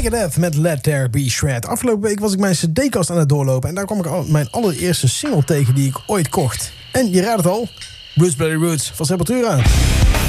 Megadeth met Let There Be Shred. Afgelopen week was ik mijn cd-kast aan het doorlopen en daar kwam ik mijn allereerste single tegen die ik ooit kocht. En je raadt het al, Roots Bloody Roots van Sepultura.